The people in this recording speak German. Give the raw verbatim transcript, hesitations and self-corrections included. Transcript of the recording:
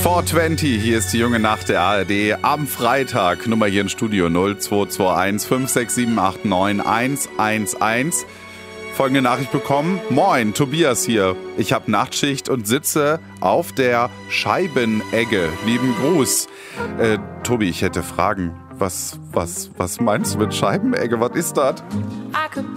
vierhundertzwanzig, hier ist die junge Nacht der A R D am Freitag. Nummer hier im Studio null zwei zwei eins fünf sechs sieben acht neun eins eins eins. Folgende Nachricht bekommen. Moin, Tobias hier. Ich habe Nachtschicht und sitze auf der Scheibenegge. Lieben Gruß. Äh, Tobi, ich hätte Fragen. Was, was, was meinst du mit Scheibenegge? Was ist das?